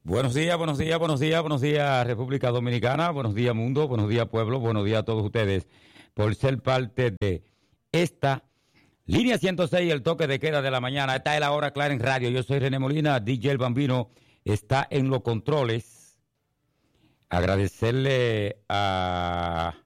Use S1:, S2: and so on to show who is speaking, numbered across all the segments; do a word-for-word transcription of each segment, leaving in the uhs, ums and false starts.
S1: Buenos días, buenos días, buenos días, buenos días República Dominicana, buenos días mundo, buenos días pueblo, buenos días a todos ustedes por ser parte de esta línea ciento seis, el toque de queda de la mañana. Esta es la hora clara en radio. Yo soy René Molina, D J El Bambino está en los controles. Agradecerle a,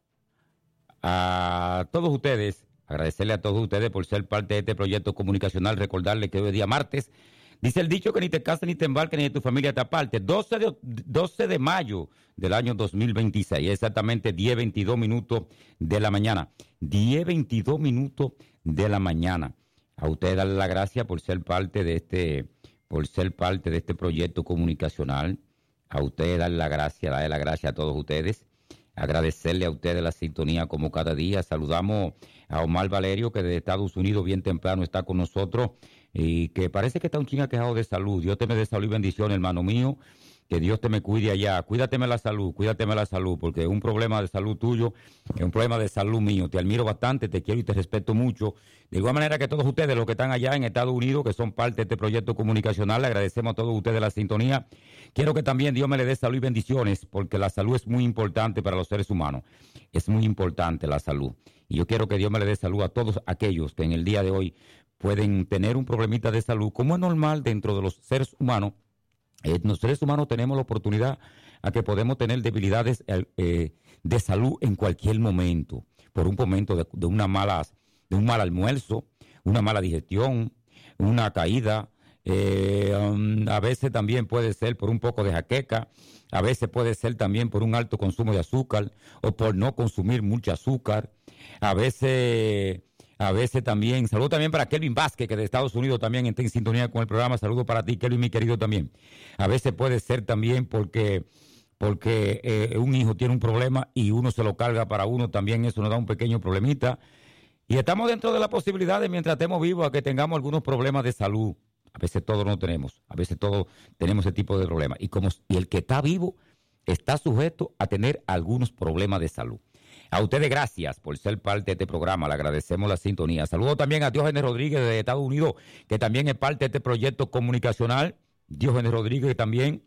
S1: a todos ustedes, agradecerle a todos ustedes por ser parte de este proyecto comunicacional, recordarle que hoy es día martes. Dice el dicho que ni te casas ni te embarques ni de tu familia te aparte. doce de, doce de mayo del año dos mil veintiséis, exactamente diez veintidós minutos de la mañana. diez veintidós minutos de la mañana. A ustedes darle la gracia por ser parte de este, por ser parte de este proyecto comunicacional. A ustedes darle la gracia, darle la gracia a todos ustedes. Agradecerle a ustedes la sintonía como cada día. Saludamos a Omar Valerio, que de Estados Unidos bien temprano está con nosotros y que parece que está un chinga quejado de salud. Dios te me dé salud y bendición, hermano mío. Que Dios te me cuide allá. Cuídateme la salud, cuídateme la salud, porque un problema de salud tuyo es un problema de salud mío. Te admiro bastante, te quiero y te respeto mucho. De igual manera que todos ustedes, los que están allá en Estados Unidos, que son parte de este proyecto comunicacional, le agradecemos a todos ustedes la sintonía. Quiero que también Dios me le dé salud y bendiciones, porque la salud es muy importante para los seres humanos. Es muy importante la salud. Y yo quiero que Dios me le dé salud a todos aquellos que en el día de hoy pueden tener un problemita de salud, como es normal dentro de los seres humanos. Eh, los seres humanos tenemos la oportunidad a que podemos tener debilidades eh, de salud en cualquier momento, por un momento de, de una mala, de un mal almuerzo, una mala digestión, una caída, eh, um, a veces también puede ser por un poco de jaqueca, a veces puede ser también por un alto consumo de azúcar o por no consumir mucho azúcar, a veces... A veces también, saludo también para Kelvin Vázquez, que de Estados Unidos también está en sintonía con el programa. Saludo para ti, Kelvin, mi querido también. A veces puede ser también porque, porque eh, un hijo tiene un problema y uno se lo carga para uno, también eso nos da un pequeño problemita. Y estamos dentro de la posibilidad de, mientras estemos vivos, a que tengamos algunos problemas de salud. A veces todos no tenemos, a veces todos tenemos ese tipo de problemas. Y, como, y el que está vivo está sujeto a tener algunos problemas de salud. A ustedes gracias por ser parte de este programa, le agradecemos la sintonía. Saludo también a Diógenes Rodríguez de Estados Unidos, que también es parte de este proyecto comunicacional. Diógenes Rodríguez también,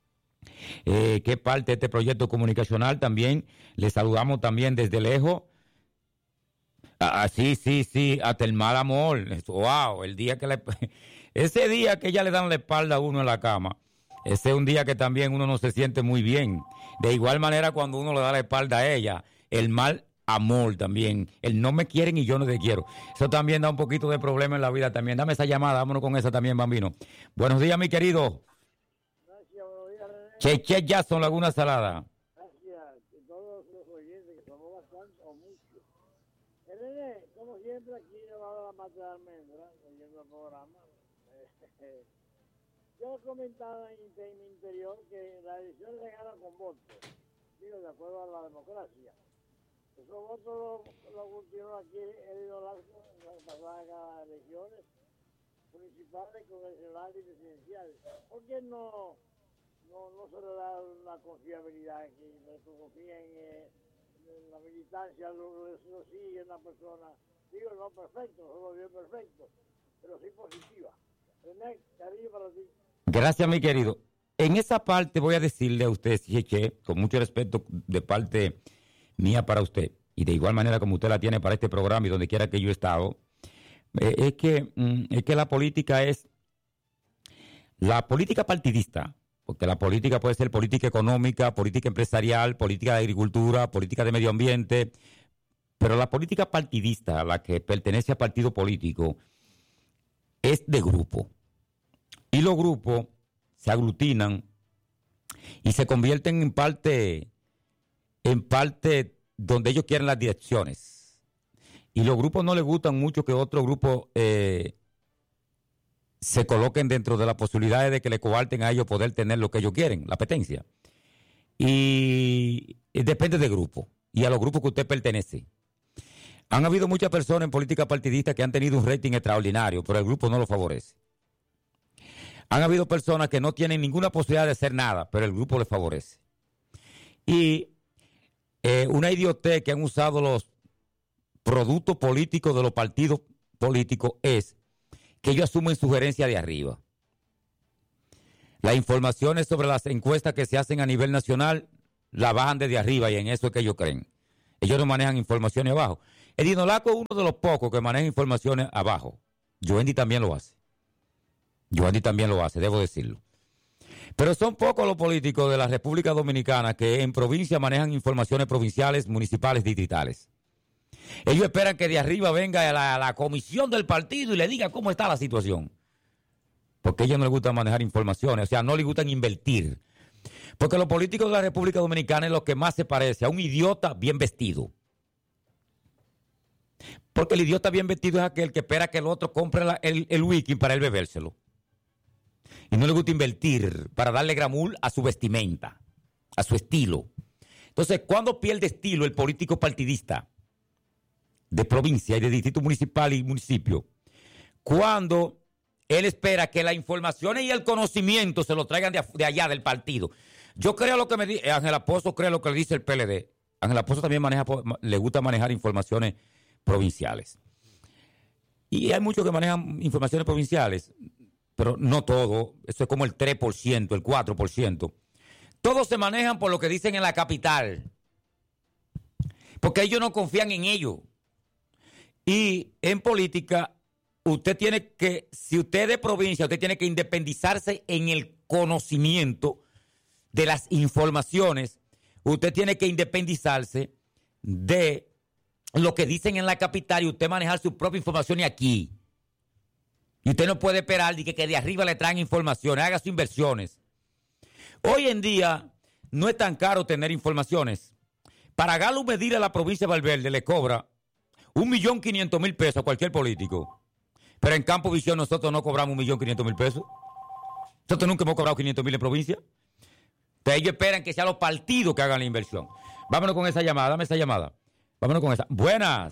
S1: eh, que es parte de este proyecto comunicacional también. Le saludamos también desde lejos. Ah, sí, sí, sí, hasta el mal amor. Wow, el día que le... Ese día que ella le dan la espalda a uno en la cama, ese es un día que también uno no se siente muy bien. De igual manera cuando uno le da la espalda a ella, el mal amor también, el no me quieren y yo no te quiero. Eso también da un poquito de problema en la vida también. Dame esa llamada, vámonos con esa también, Bambino. Buenos días, mi querido.
S2: Gracias, buenos días, René.
S1: Cheche Jackson, Laguna Salada.
S2: Gracias, que todos los oyentes, que somos bastante o muchos. René, como siempre, aquí debajo de la mata de almendra, oyendo el programa. Yo comentaba en, en mi interior que la elección se gana con votos, digo, de acuerdo a la democracia. Esos votos los lo cultivó aquí el Idolazo en las pasadas elecciones municipales, congresionales y presidenciales. ¿Por qué no, no, no se le da una confiabilidad que se confía en, eh, en la militancia, lo, lo sigue una persona, digo, no perfecto, solo bien perfecto, pero sí positiva? René, cariño para ti.
S1: Gracias, mi querido. En esa parte voy a decirle a usted, Cheche, con mucho respeto de parte mía para usted, y de igual manera como usted la tiene para este programa y donde quiera que yo he estado, eh, es, que, mm, es que la política es, la política partidista, porque la política puede ser política económica, política empresarial, política de agricultura, política de medio ambiente, pero la política partidista, a la que pertenece a partido político, es de grupo. Y los grupos se aglutinan y se convierten en parte, en parte donde ellos quieren las direcciones. Y los grupos no les gustan mucho que otros grupos eh, se coloquen dentro de las posibilidades de que le coarten a ellos poder tener lo que ellos quieren, la apetencia. Y, y depende del grupo y a los grupos que usted pertenece. Han habido muchas personas en política partidista que han tenido un rating extraordinario, pero el grupo no lo favorece. Han habido personas que no tienen ninguna posibilidad de hacer nada, pero el grupo les favorece. Y eh, una idiotez que han usado los productos políticos de los partidos políticos es que ellos asumen sugerencias de arriba. Las informaciones sobre las encuestas que se hacen a nivel nacional la bajan desde arriba y en eso es que ellos creen. Ellos no manejan informaciones abajo. El Dinolaco es uno de los pocos que maneja informaciones abajo. Joendy también lo hace. Joendy también lo hace, debo decirlo. Pero son pocos los políticos de la República Dominicana que en provincia manejan informaciones provinciales, municipales, distritales. Ellos esperan que de arriba venga la, la comisión del partido y le diga cómo está la situación. Porque a ellos no les gusta manejar informaciones, o sea, no les gustan invertir. Porque los políticos de la República Dominicana es lo que más se parece a un idiota bien vestido. Porque el idiota bien vestido es aquel que espera que el otro compre la, el, el wiki para él bebérselo. Y no le gusta invertir para darle glamour a su vestimenta, a su estilo. Entonces, ¿cuándo pierde estilo el político partidista de provincia y de distrito municipal y municipio? Cuando él espera que las informaciones y el conocimiento se lo traigan de, de allá del partido. Yo creo lo que me dice, Ángel Pozo creo lo que le dice el P L D. Ángel Pozo también maneja, le gusta manejar informaciones provinciales. Y hay muchos que manejan informaciones provinciales, pero no todo. Eso es como el tres por ciento, el cuatro por ciento. Todos se manejan por lo que dicen en la capital. Porque ellos no confían en ellos. Y en política, usted tiene que, si usted es de provincia, usted tiene que independizarse en el conocimiento de las informaciones. Usted tiene que independizarse de lo que dicen en la capital y usted manejar su propia información aquí. Y usted no puede esperar de que, que de arriba le traen informaciones, haga sus inversiones. Hoy en día no es tan caro tener informaciones. Para Galo medir a la provincia de Valverde le cobra un millón quinientos mil pesos a cualquier político. Pero en Campo Visión nosotros no cobramos un millón quinientos mil pesos. Nosotros nunca hemos cobrado quinientos mil en provincia. Entonces ellos esperan que sean los partidos que hagan la inversión. Vámonos con esa llamada, dame esa llamada. Vámonos con esa. Buenas.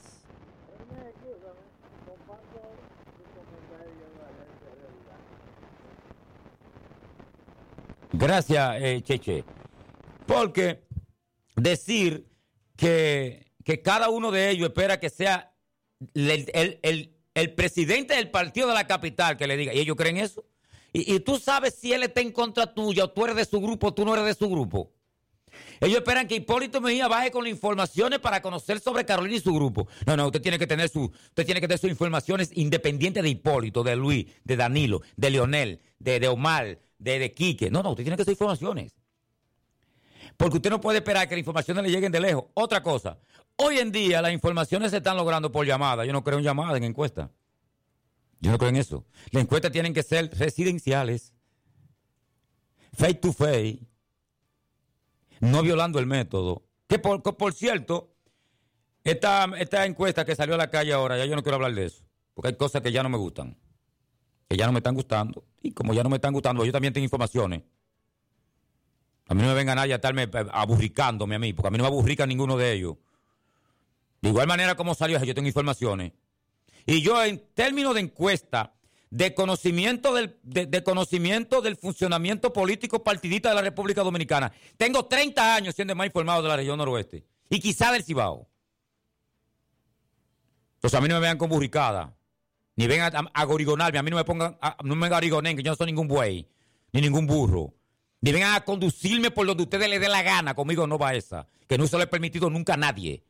S1: Gracias, eh, Cheche. Porque decir que, que cada uno de ellos espera que sea el, el, el, el presidente del partido de la capital que le diga, ¿y ellos creen eso? Y, y tú sabes si él está en contra tuya, o tú eres de su grupo, o tú no eres de su grupo. Ellos esperan que Hipólito Mejía baje con las informaciones para conocer sobre Carolina y su grupo. No, no, usted tiene que tener su, usted tiene que tener sus informaciones independientes de Hipólito, de Luis, de Danilo, de Leonel, de, de Omar, de, de Quique. No, no, usted tiene que hacer informaciones. Porque usted no puede esperar que las informaciones le lleguen de lejos. Otra cosa, hoy en día las informaciones se están logrando por llamada. Yo no creo en llamadas, en encuestas. Yo no creo en eso. Las encuestas tienen que ser residenciales, face to face, no violando el método. Que por, que por cierto, esta, esta encuesta que salió a la calle ahora, ya yo no quiero hablar de eso, porque hay cosas que ya no me gustan, que ya no me están gustando, y como ya no me están gustando, yo también tengo informaciones. A mí no me venga nadie a estarme aburricándome a mí, porque a mí no me aburrica ninguno de ellos. De igual manera como salió, yo tengo informaciones. Y yo, en términos de encuesta, de conocimiento del, de, de conocimiento del funcionamiento político partidista de la República Dominicana, tengo treinta años siendo más informado de la región noroeste. Y quizá del Cibao. Entonces a mí no me vean con burricada. Ni vengan a, a gorigonarme. A mí no me pongan, a, no me gorigonen, que yo no soy ningún buey. Ni ningún burro. Ni vengan a conducirme por donde ustedes les dé la gana. Conmigo no va esa. Que no se lo he permitido nunca a nadie.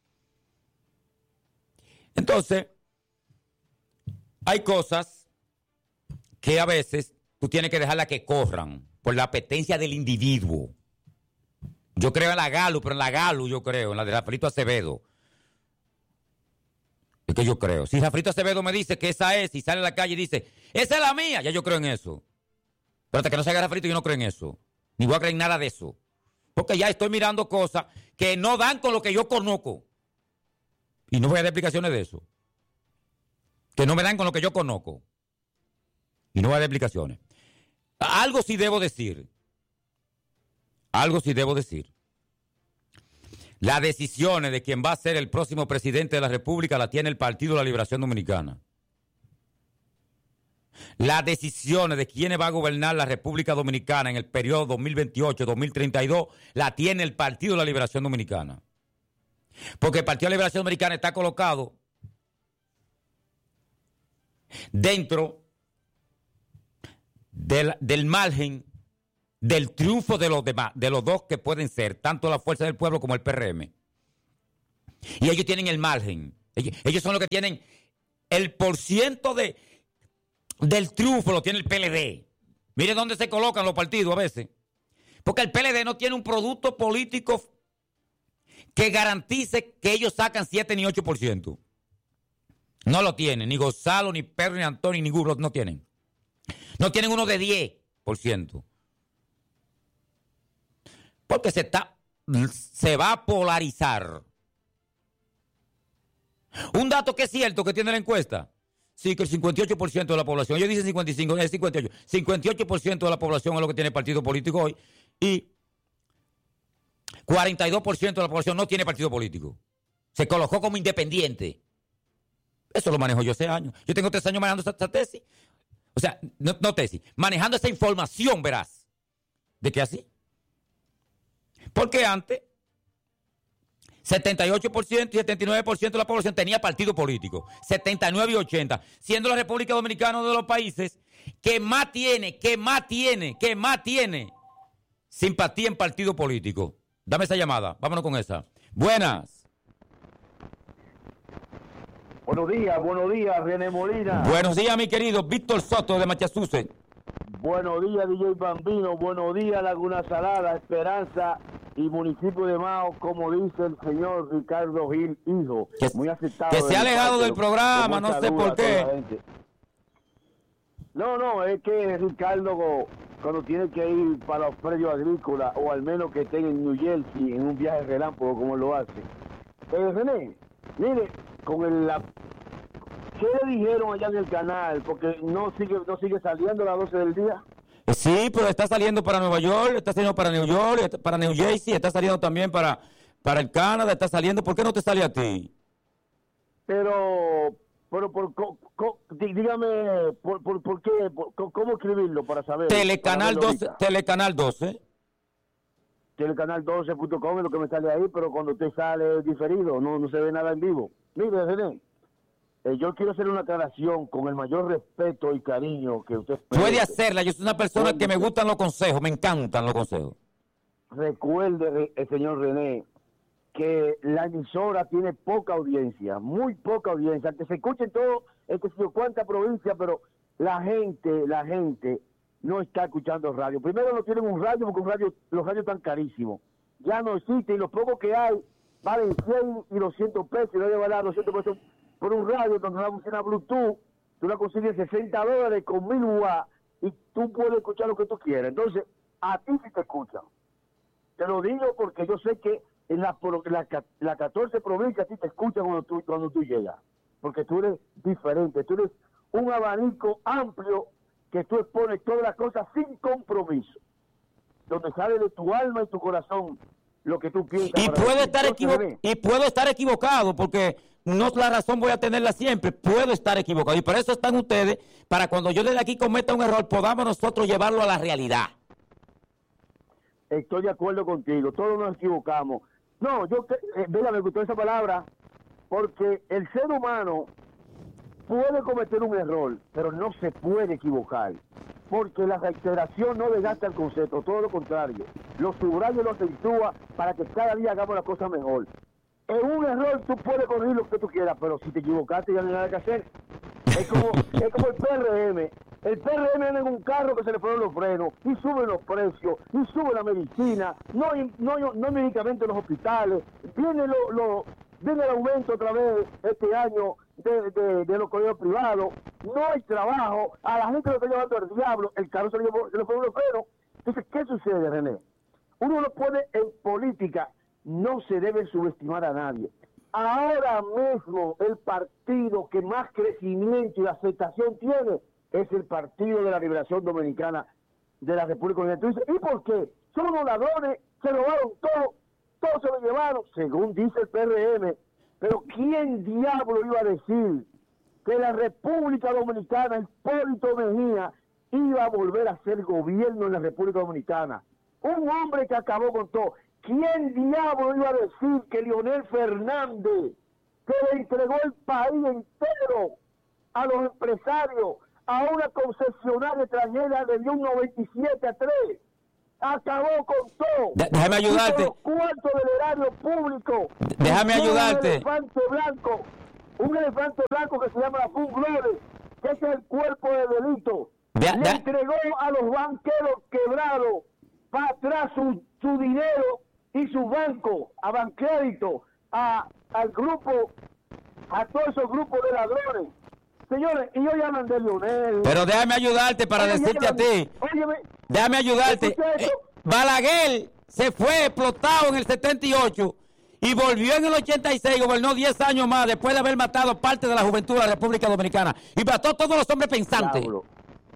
S1: Entonces, hay cosas que a veces tú tienes que dejarlas que corran por la apetencia del individuo. Yo creo en la Galo, pero en la Galo yo creo, en la de Rafaelito Acevedo. Es que yo creo. Si Rafaelito Acevedo me dice que esa es, y sale a la calle y dice, esa es la mía, ya yo creo en eso. Pero hasta que no se haga Rafaelito yo no creo en eso. Ni voy a creer en nada de eso. Porque ya estoy mirando cosas que no dan con lo que yo conozco. Y no voy a dar explicaciones de eso. Que no me dan con lo que yo conozco. Y no voy a dar explicaciones. Algo sí debo decir. Algo sí debo decir. Las decisiones de quién va a ser el próximo presidente de la República la tiene el Partido de la Liberación Dominicana. Las decisiones de quién va a gobernar la República Dominicana en el periodo dos mil veintiocho a dos mil treinta y dos la tiene el Partido de la Liberación Dominicana. Porque el Partido de la Liberación Dominicana está colocado dentro del, del margen del triunfo de los demás, de los dos que pueden ser, tanto la Fuerza del Pueblo como el P R M. Y ellos tienen el margen. Ellos, ellos son los que tienen el porciento de, del triunfo, lo tiene el P L D. Mire dónde se colocan los partidos a veces. Porque el P L D no tiene un producto político que garantice que ellos sacan siete ni ocho por ciento. No lo tienen, ni Gonzalo, ni Pedro, ni Antonio, ni ninguno, no tienen. No tienen uno de diez por ciento. Porque se está, se va a polarizar. Un dato que es cierto que tiene la encuesta. Sí, que el cincuenta y ocho por ciento de la población, ellos dicen cincuenta y cinco, es cincuenta y ocho. cincuenta y ocho por ciento de la población es lo que tiene partido político hoy. Y cuarenta y dos por ciento de la población no tiene partido político. Se colocó como independiente. Eso lo manejo yo hace años. Yo tengo tres años manejando esa, esa tesis. O sea, no, no tesis. Manejando esa información, verás. ¿De qué así? Porque antes, setenta y ocho por ciento y setenta y nueve por ciento de la población tenía partido político. setenta y nueve y ochenta. Siendo la República Dominicana uno de los países que más tiene, que más tiene, que más tiene simpatía en partido político. Dame esa llamada. Vámonos con esa. Buenas.
S3: Buenos días, buenos días, René Molina.
S1: Buenos días, mi querido Víctor Soto de Massachusetts.
S3: Buenos días, D J Bambino. Buenos días, Laguna Salada, Esperanza y municipio de Mao, como dice el señor Ricardo Gil, hijo.
S1: Que,
S3: muy aceptado.
S1: Que se ha alejado del programa, no sé por qué.
S3: No, no, es que Ricardo, cuando tiene que ir para los predios agrícolas, o al menos que esté en New Jersey, en un viaje relámpago, como lo hace. Eh, René, mire, con el... La, ¿qué le dijeron allá en el canal? Porque no sigue no sigue saliendo a las doce del día.
S1: Sí, pero está saliendo para Nueva York, está saliendo para New York, para New Jersey, está saliendo también para, para el Canadá, está saliendo. ¿Por qué no te sale a ti?
S3: Pero, pero por, co, co, dígame, por, por, por qué, por, ¿cómo escribirlo para saber?
S1: Telecanal doce, Telecanal doce.
S3: Telecanal doce punto com es lo que me sale ahí, pero cuando usted sale diferido, no, no se ve nada en vivo. Mire, René, eh, yo quiero hacer una aclaración con el mayor respeto y cariño que usted
S1: puede hacerla. Yo soy una persona que me gustan los consejos, me encantan los consejos.
S3: Recuerde, el señor René, que la emisora tiene poca audiencia, muy poca audiencia, que se escuche en todo, es que sé cuánta provincia, pero la gente, la gente no está escuchando radio. Primero no tienen un radio porque un radio, los radios están carísimos. Ya no existe y los pocos que hay valen cien y doscientos pesos y no debe valer doscientos pesos por un radio donde una bocina Bluetooth, tú la consigues sesenta dólares con mil watts y tú puedes escuchar lo que tú quieras. Entonces, a ti sí te escuchan. Te lo digo porque yo sé que en la, la, la catorce provincias sí te escuchan cuando tú, cuando tú llegas. Porque tú eres diferente, tú eres un abanico amplio que tú expones todas las cosas sin compromiso. Donde sale de tu alma y tu corazón lo que tú piensas.
S1: Y puedo estar equivocado, y puedo estar equivocado porque no la razón voy a tenerla siempre, puedo estar equivocado y por eso están ustedes, para cuando yo desde aquí cometa un error podamos nosotros llevarlo a la realidad.
S3: Estoy de acuerdo contigo, todos nos equivocamos. No, yo, eh, mira, me gustó esa palabra, porque el ser humano puede cometer un error, pero no se puede equivocar, porque la reiteración no desgasta el concepto, todo lo contrario, lo subraya y lo acentúa para que cada día hagamos las cosas mejor. En un error tú puedes corregir lo que tú quieras, pero si te equivocaste ya no hay nada que hacer. Es como, es como el P R M. El P R M anda en un carro que se le ponen los frenos y suben los precios, y sube la medicina, no hay, no hay, no hay medicamentos en los hospitales, viene, lo, lo, viene el aumento otra vez este año de, de, de los colegios privados, no hay trabajo, a la gente lo está llevando al diablo, el carro se le, se le ponen los frenos. Entonces, ¿qué sucede, René? Uno no puede, en política, no se debe subestimar a nadie. Ahora mismo el partido que más crecimiento y aceptación tiene es el Partido de la Liberación Dominicana de la República Dominicana. ¿Y por qué? Son los ladrones, se robaron todo, todo se lo llevaron, según dice el P R M. Pero ¿quién diablo iba a decir que la República Dominicana, Hipólito Mejía, iba a volver a ser gobierno en la República Dominicana? Un hombre que acabó con todo. ¿Quién diablo iba a decir que Leonel Fernández, que le entregó el país entero a los empresarios, a una concesionaria extranjera, le dio un noventa y siete a tres? acabó con todo.
S1: De- déjame ayudarte.
S3: Los cuartos del erario público.
S1: Déjame ayudarte.
S3: Un elefante blanco, un elefante blanco que se llama la Full Glory, que es el cuerpo de delito.
S1: De-
S3: Le
S1: de-
S3: entregó a los banqueros quebrados para atrás su, su dinero y su banco, a Bancrédito, a, al grupo, a todos esos grupos de ladrones. Señores, y yo llaman de Lionel.
S1: Pero déjame ayudarte para
S3: Oye,
S1: decirte a ti.
S3: Óyeme,
S1: Déjame ayudarte.
S3: escucha esto.
S1: Eh, Balaguer se fue explotado en el setenta y ocho y volvió en el ochenta y seis, gobernó diez años más después de haber matado parte de la juventud de la República Dominicana. Y mató a todos los hombres pensantes.
S3: Diablo.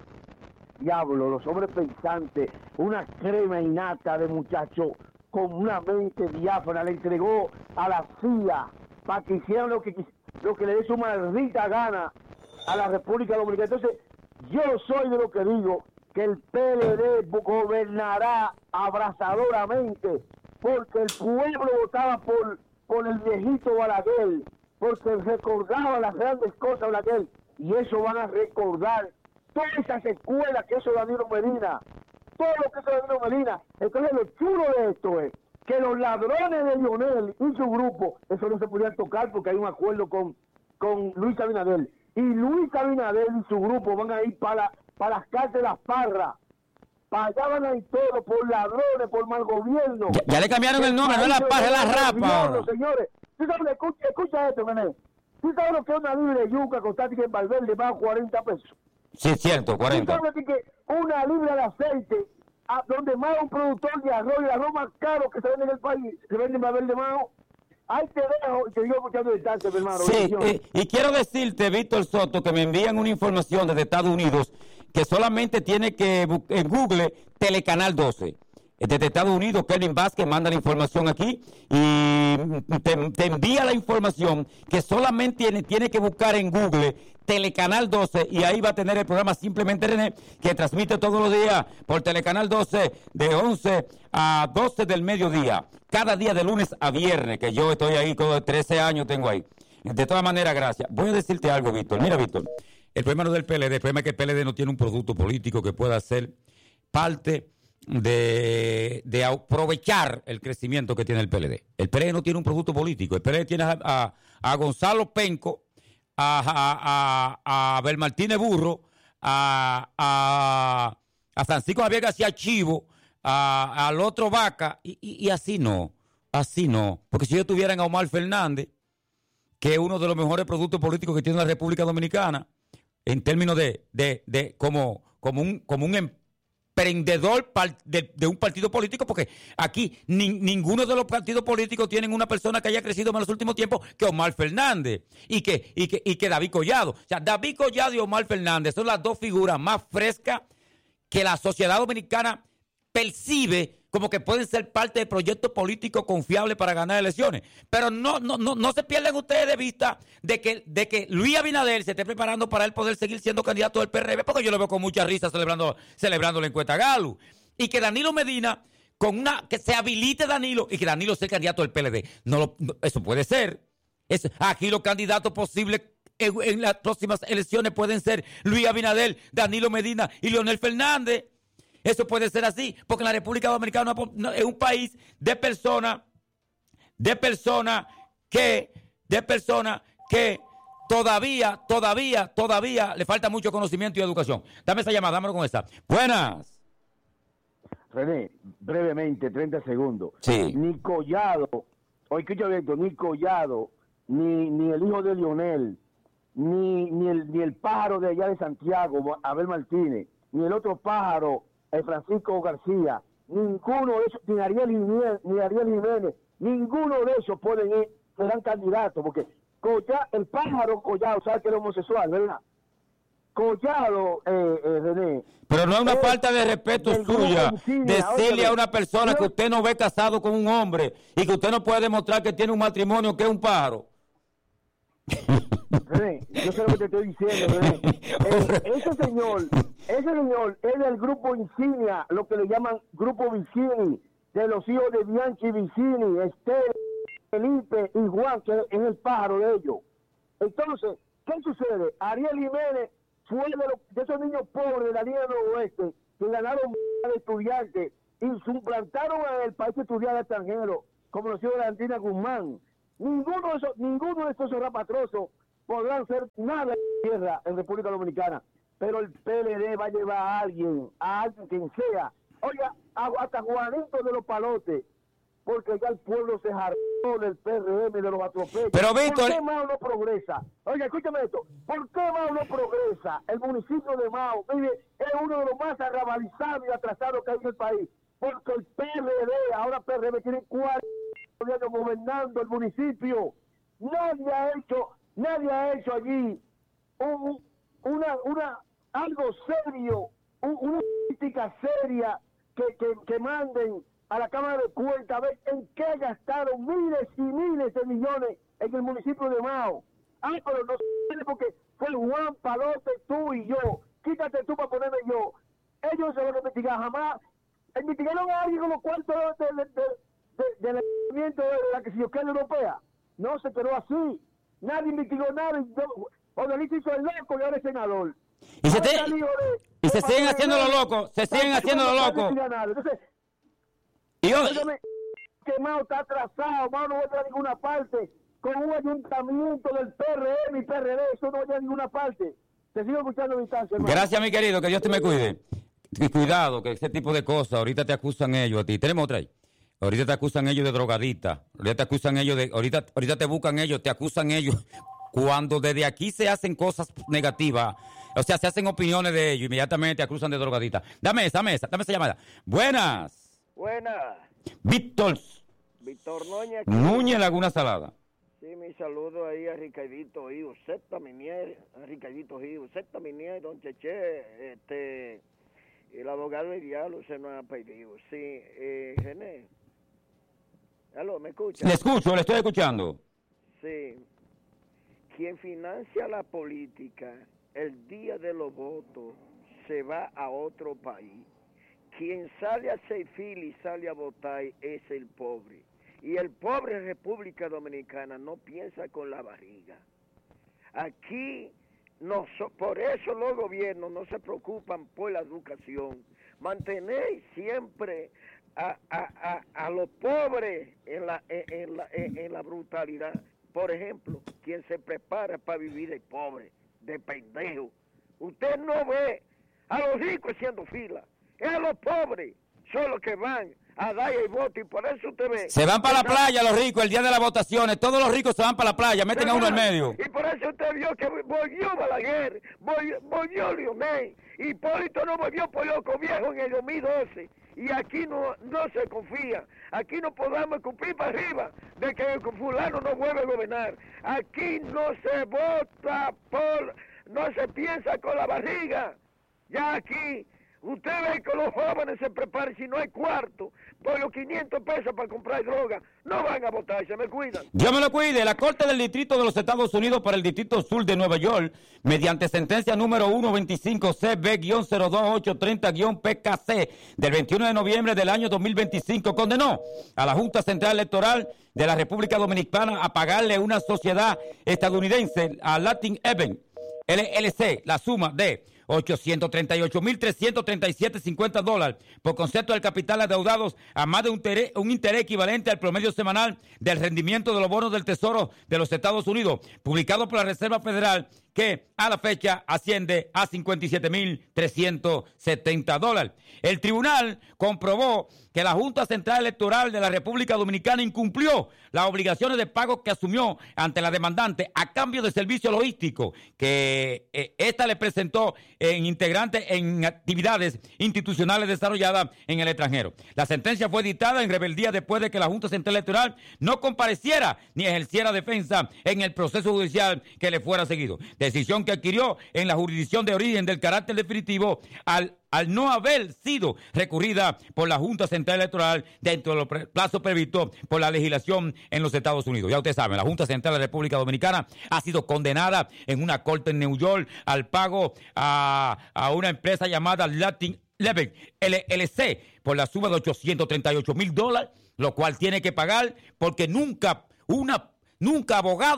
S3: Diablo, los hombres pensantes, una crema innata de muchachos con una mente diáfana, le entregó a la C I A para que hicieran lo que, quis- lo que le dé su maldita gana a la República Dominicana. Entonces, yo soy de lo que digo, que el P L D gobernará abrazadoramente, porque el pueblo votaba por, por el viejito Balaguer, porque recordaba las grandes cosas de Balaguer, y eso van a recordar todas esas escuelas que hizo Danilo Medina, todo lo que hizo Danilo Medina. Entonces lo chulo de esto es que los ladrones de Lionel y su grupo, eso no se podían tocar porque hay un acuerdo con, con Luis Abinader, y Luis Abinader y su grupo van a ir para, para las cárceles Las Parras, para allá van a ir todos por ladrones, por mal gobierno.
S1: Ya, ya le cambiaron el nombre, no es La Paz, es La Rapa ahora.
S3: Señores, ¿tú sabes, escucha, escucha esto, René. ¿Tú sabes lo que es una libra de yuca costar que en Valverde va a cuarenta pesos?
S1: Sí, es cierto,
S3: ¿Tú
S1: cuarenta.
S3: sabes que una libra de aceite, a donde más un productor de arroz, y el arroz más caro que se vende en el país, se vende en Valverde Mao? Ahí te dejo y te digo escuchando distancia, mi hermano.
S1: Sí,
S3: Bendiciones.
S1: eh, y quiero decirte, Víctor Soto, que me envían una información desde Estados Unidos que solamente tiene que bu- en Google Telecanal doce. Desde Estados Unidos, Kevin Vázquez manda la información aquí y te, te envía la información que solamente tiene, tiene que buscar en Google Telecanal doce y ahí va a tener el programa Simplemente René, que transmite todos los días por Telecanal doce de once a doce del mediodía, cada día de lunes a viernes, que yo estoy ahí, con trece años tengo ahí. De todas maneras, gracias. Voy a decirte algo, Víctor. Mira, Víctor, el problema no es del P L D, el problema es que el P L D no tiene un producto político que pueda ser parte de, de aprovechar el crecimiento que tiene el P L D. El P L D no tiene un producto político. El P L D tiene a, a, a Gonzalo Penco, a, a, a, a Abel Martínez Burro, a, a, a Francisco Javier García Chivo, a, al otro Vaca, y, y, y así no, así no. Porque si ellos tuvieran a Omar Fernández, que es uno de los mejores productos políticos que tiene la República Dominicana, en términos de, de, de como, como un, como un emprendedor de, de un partido político, porque aquí ni, ninguno de los partidos políticos tienen una persona que haya crecido más en los últimos tiempos que Omar Fernández y que, y que, y que David Collado. O sea, David Collado y Omar Fernández son las dos figuras más frescas que la sociedad dominicana percibe como que pueden ser parte de proyectos políticos confiables para ganar elecciones. Pero no, no, no, no se pierdan ustedes de vista de que, de que Luis Abinader se esté preparando para él poder seguir siendo candidato del P R D, porque yo lo veo con mucha risa celebrando, celebrando la encuesta Galo. Y que Danilo Medina, con una, que se habilite Danilo y que Danilo sea candidato del P L D. No, lo, no eso puede ser. Es, aquí los candidatos posibles en, en las próximas elecciones pueden ser Luis Abinader, Danilo Medina y Leonel Fernández. Eso puede ser así, porque la República Dominicana no es un país de personas, de personas que, de personas que todavía, todavía, todavía le falta mucho conocimiento y educación. Dame esa llamada, dámelo con esa. Buenas.
S3: René, brevemente, treinta segundos.
S1: Sí.
S3: Ni Collado, oye, escucha bien, ni Collado, ni, ni el hijo de Lionel, ni, ni, el, ni el pájaro de allá de Santiago, Abel Martínez, ni el otro pájaro, el Francisco García, ninguno de esos, ni Ariel Jiménez, ni Ariel Jiménez, ninguno de esos pueden ir, serán candidatos, porque Collado, el pájaro Collado, sabe que era homosexual, ¿verdad? Collado, eh, eh, René.
S1: Pero no es una
S3: es
S1: falta de respeto suya decirle a una persona que usted no ve casado con un hombre y que usted no puede demostrar que tiene un matrimonio que es un pájaro.
S3: René, yo sé lo que te estoy diciendo, René. Eh, ese señor, ese señor es del grupo Insignia, lo que le llaman grupo Vicini, de los hijos de Bianchi Vicini, Esther, Felipe y Juan, que es el pájaro de ellos. Entonces, ¿qué sucede? Ariel Jiménez fue de, los, de esos niños pobres de la línea del oeste que ganaron de estudiantes y suplantaron el país que estudiaba extranjero, como lo hizo Valentina Guzmán. Ninguno de esos, ninguno de estos rapatrosos podrán ser nada en tierra en República Dominicana, pero el P L D va a llevar a alguien, a alguien quien sea. Oiga, hasta Juanito de los Palotes, porque ya el pueblo se hartó del P R M, de los atropellos.
S1: Pero Víctor,
S3: ¿por qué Mao no progresa? Oiga, escúchame esto, ¿por qué Mao no progresa? El municipio de Mao, mire, es uno de los más arrabalizados y atrasados que hay en el país, porque el P R D, ahora P R M, tiene cuarenta años gobernando el municipio. Nadie ha hecho, nadie ha hecho allí un, una, una, algo serio, un, una política seria que, que, que manden a la Cámara de Cuentas a ver en qué gastaron miles y miles de millones en el municipio de Mao. Ah, pero no sé, porque fue Juan Palote, tú y yo. Quítate tú para ponerme yo. Ellos se van a investigar jamás. ¿Investigaron a alguien con los cuartos del de, de, de, de, movimiento de la que se europea? No, se quedó así. Nadie investigó nada. Odalito hizo el loco y ahora es senador.
S1: Y se, te, y se siguen haciendo los locos. Se siguen haciendo los locos.
S3: Entonces,
S1: y yo,
S3: que Mao está atrasado, Mao no va a ir a ninguna parte, con un ayuntamiento del P R M y P R D, eso no va a ir a ninguna parte. Te sigo escuchando a distancia, hermano.
S1: Gracias, mi querido, que Dios te me cuide. Y cuidado, que ese tipo de cosas, ahorita te acusan ellos a ti. Tenemos otra ahí. Ahorita te acusan ellos de drogadita. Ahorita te acusan ellos de, ahorita, ahorita te buscan ellos, te acusan ellos. Cuando desde aquí se hacen cosas negativas, o sea, se hacen opiniones de ellos, inmediatamente te acusan de drogadita. Dame esa, dame esa, dame esa llamada. Buenas.
S2: Buenas.
S1: Víctor.
S2: Víctor Núñez.
S1: Núñez Laguna Salada.
S2: Sí, mi saludo ahí a Ricardito Hijo, Sexta Minier, a Ricardito Hijo, Sexta Minier, don Cheche, este, el abogado del diablo se nos ha pedido. Sí, eh, René. ¿Aló, me escucha?
S1: Le escucho, le estoy escuchando.
S2: Sí. Quien financia la política el día de los votos se va a otro país. Quien sale a hacer fila y sale a votar es el pobre. Y el pobre en República Dominicana no piensa con la barriga. Aquí, no, por eso los gobiernos no se preocupan por la educación. Mantener siempre a, a, a, a los pobres en la, en, la, en la brutalidad. Por ejemplo, quien se prepara para vivir de pobre, de pendejo. Usted no ve a los ricos haciendo fila. Es a los pobres, son los que van a dar el voto y por eso usted ve...
S1: Se van para la playa los ricos el día de las votaciones, todos los ricos se van para la playa, meten a uno en medio.
S2: Y por eso usted vio que volvió Balaguer, volvió Leonel, Hipólito no volvió por loco viejo en el dos mil doce. Y aquí no, no se confía, aquí no podamos cumplir para arriba de que el fulano no vuelve a gobernar. Aquí no se vota por, no se piensa con la barriga. Ya aquí... Usted ve que los jóvenes se preparan, si no hay cuarto, por los quinientos pesos para comprar droga, no van a votar, se me cuidan.
S1: Dios me lo cuide. La Corte del Distrito de los Estados Unidos para el Distrito Sur de Nueva York, mediante sentencia número ciento veinticinco C B cero dos ocho treinta P K C del veintiuno de noviembre del año dos mil veinticinco, condenó a la Junta Central Electoral de la República Dominicana a pagarle una sociedad estadounidense, a Latin Event L L C, la suma de ochocientos treinta y ocho mil trescientos treinta y siete punto cincuenta dólares por concepto del capital adeudados a más de un interés, un interés equivalente al promedio semanal del rendimiento de los bonos del Tesoro de los Estados Unidos, publicado por la Reserva Federal, que a la fecha asciende a cincuenta y siete mil trescientos setenta dólares. El tribunal comprobó que la Junta Central Electoral de la República Dominicana incumplió las obligaciones de pago que asumió ante la demandante a cambio de servicio logístico que eh, esta le presentó en integrantes en actividades institucionales desarrolladas en el extranjero. La sentencia fue dictada en rebeldía después de que la Junta Central Electoral no compareciera ni ejerciera defensa en el proceso judicial que le fuera seguido. Decisión que adquirió en la jurisdicción de origen del carácter definitivo al al no haber sido recurrida por la Junta Central Electoral dentro de los plazos previstos por la legislación en los Estados Unidos. Ya ustedes saben, la Junta Central de la República Dominicana ha sido condenada en una corte en New York al pago a, a una empresa llamada Latin Level L L C por la suma de ochocientos treinta y ocho mil dólares, lo cual tiene que pagar porque nunca, una, nunca abogado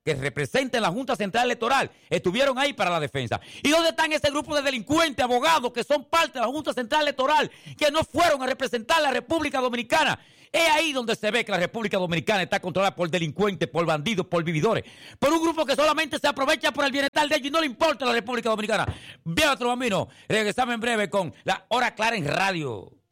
S1: que representen la Junta Central Electoral estuvieron ahí para la defensa. ¿Y dónde están ese grupo de delincuentes, abogados, que son parte de la Junta Central Electoral, que no fueron a representar a la República Dominicana? Es ahí donde se ve que la República Dominicana está controlada por delincuentes, por bandidos, por vividores, por un grupo que solamente se aprovecha por el bienestar de ellos y no le importa a la República Dominicana. Bien, otro bambino, regresamos en breve con la Hora Clara en Radio.